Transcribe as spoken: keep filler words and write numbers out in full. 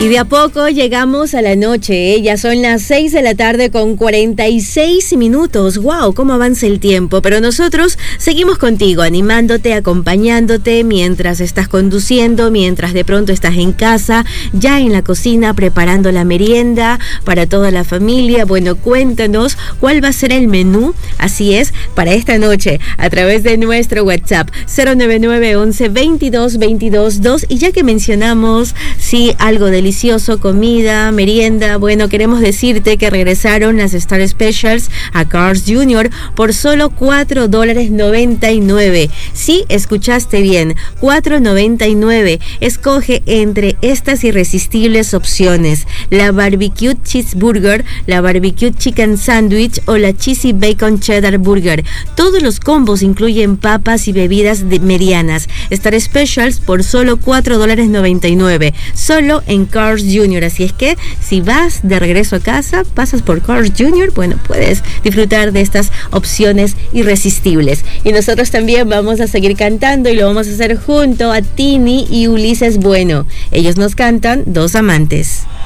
Y de a poco llegamos a la noche, ¿eh? Ya son las seis de la tarde con cuarenta y seis minutos. ¡Wow! ¿Cómo avanza el tiempo? Pero nosotros seguimos contigo, animándote, acompañándote mientras estás conduciendo, mientras de pronto estás en casa, ya en la cocina, preparando la merienda para toda la familia. Bueno, cuéntanos cuál va a ser el menú, así es, para esta noche, a través de nuestro WhatsApp cero nueve nueve once veintidós veintidós dos. Y ya que mencionamos, sí, algo delicioso, comida, merienda, bueno, queremos decirte que regresaron las Star Specials a Carl's junior por solo cuatro dólares noventa y nueve. Sí, escuchaste bien, cuatro noventa y nueve. Escoge entre estas irresistibles opciones: la Barbecue Cheeseburger, la Barbecue Chicken Sandwich o la Cheesy Bacon Cheddar Burger. Todos los combos incluyen papas y bebidas de medianas. Star Specials por solo cuatro dólares noventa y nueve, solo en Carl's junior. Así es que si vas de regreso a casa, pasas por Carl's junior, bueno, puedes disfrutar de estas opciones irresistibles. Y nosotros también vamos a seguir cantando, y lo vamos a hacer junto a Tini y Ulises Bueno. Ellos nos cantan Dos Amantes.